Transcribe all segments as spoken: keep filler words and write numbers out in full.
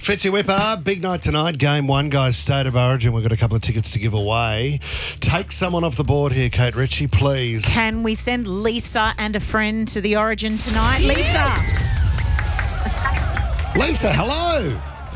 Fitzy Whipper, big night tonight. Game one, guys, State of Origin. We've got a couple of tickets to give away. Take someone off the board here, Kate Ritchie, please. Can we send Lisa and a friend to the Origin tonight? Lisa! Lisa, hello.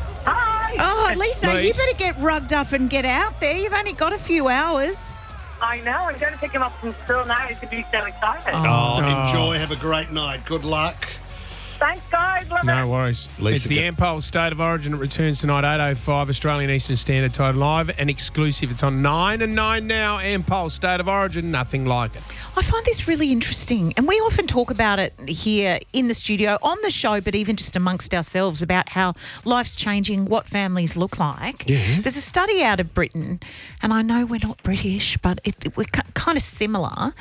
Hi. Oh, Lisa, Please. you better get rugged up and get out there. You've only got a few hours. I know. I'm going to pick him up from school now. He's going to be so excited. Oh, enjoy. Have a great night. Good luck. Thanks, guys. Love No it. worries. Lisa, it's the go- Ampol State of Origin. It returns tonight, eight oh five Australian Eastern Standard Time live and exclusive. It's on nine and nine now. Ampol State of Origin, nothing like it. I find this really interesting, and we often talk about it here in the studio, on the show, but even just amongst ourselves about how life's changing, what families look like. Yeah. There's a study out of Britain, and I know we're not British, but it, we're kind of similar.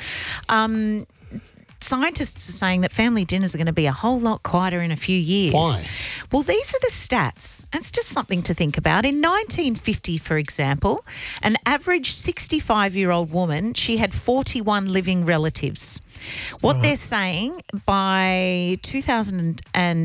Um, Scientists are saying that family dinners are going to be a whole lot quieter in a few years. Why? Well, these are the stats. It's just something to think about. In nineteen fifty, for example, an average sixty-five-year-old woman, she had forty-one living relatives. What Uh-huh. they're saying, by two thousand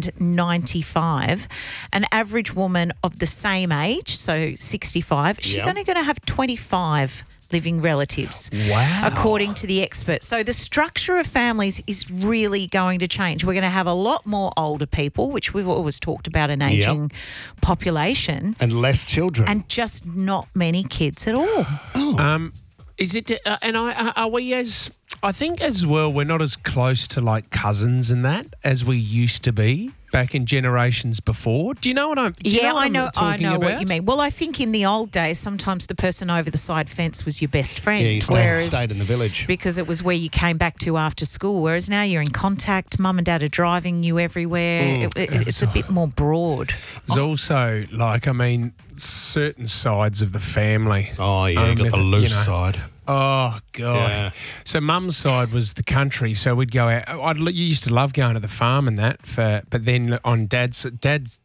ninety-five, an average woman of the same age, so sixty-five, she's Yep. only going to have twenty-five living relatives. Wow. According to the experts. So the structure of families is really going to change. We're going to have a lot more older people, which we've always talked about an ageing population, And less children. and just not many kids at all. Um, is it? Uh, and I are- are we as? I think as well. We're not as close to like cousins and that as we used to be back in generations before. Do you know what I'm? Do you yeah, know what I I'm know. I talking know about? what you mean. Well, I think in the old days, sometimes the person over the side fence was your best friend, yeah, you stayed, whereas stayed in the village. because it was where you came back to after school. Whereas now you're in contact. Mum and dad are driving you everywhere. Mm. It, it, it's a bit more broad. There's also like I mean, certain sides of the family. Oh, yeah, you Um, got the you loose know. side. Oh God! Yeah. So mum's side was the country, so we'd go out. I'd you used to love going to the farm and that. For but then on dad's dad's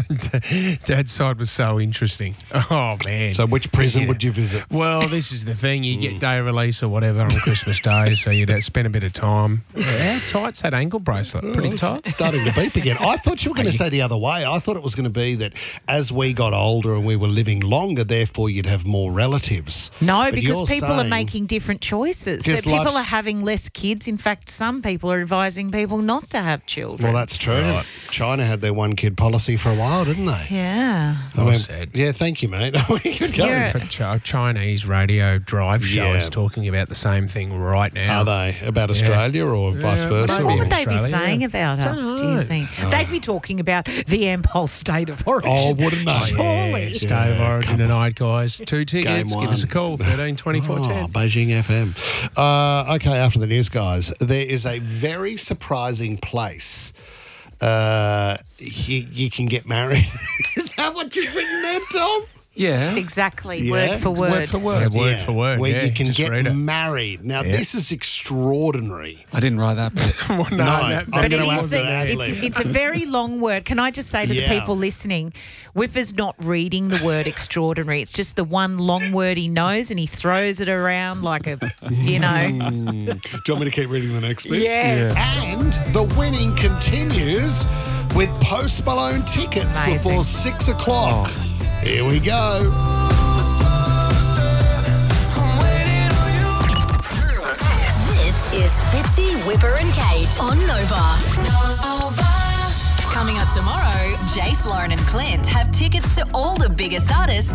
dad's side was so interesting. Oh man! So which prison Yeah. would you visit? Well, this is the thing. You get day release or whatever on Christmas Day, so you'd uh, spend a bit of time. How tight's that ankle bracelet? Pretty It's tight. starting to beep again. I thought you were going to say the other way. I thought it was going to be that as we got older and we were living longer, therefore you'd have more relatives. No, But because you're people are saying- making different choices. That Because people life's- are having less kids. In fact, some people are advising people not to have children. Well, that's true. China had their one kid policy for a while, didn't they? yeah. I Well said. Yeah, thank you, mate. we could go. Yeah. For Ch- Chinese radio drive show Yeah. is talking about the same thing right now. Are they about Australia or vice Yeah, versa? maybe. What or- would they be Australia, saying yeah. about Don't us, do you know. think? They'd be talking about the Ampol State of Origin. Oh, wouldn't they? Surely. State of Yeah, Origin tonight, guys. Two tickets. Game Give us a one. call, thirteen twenty-four Oh, ten. Beijing F M. Uh, okay, after the news, guys, there is a very surprising place uh, you, you can get married. Is that what you've written there, Tom? Yeah. Exactly, Yeah. word for It's word. Word for word. Yeah, word Yeah, for word. Where yeah, you can just get read it. married. Now, Yeah. this is extraordinary. I didn't write that, but Well, no, No, that- I'm that- But it gonna is ask the, the ad it's, lib. it's a very long word. Can I just say to Yeah. the people listening, Whipper's not reading the word extraordinary. It's just the one long word he knows and he throws it around like a, you know. Do you want me to keep reading the next bit? Yes. And the winning continues with Post Malone tickets Amazing. before six o'clock. Here we go. This is Fitzy, Whipper and Kate on Nova. Coming up tomorrow, Jace, Lauren and Clint have tickets to all the biggest artists